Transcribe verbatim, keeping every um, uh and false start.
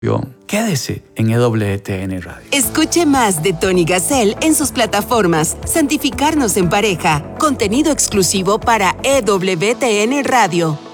Quédese en E W T N Radio. Escuche más de Tony Gassel en sus plataformas. Santificarnos en pareja. Contenido exclusivo para E W T N Radio.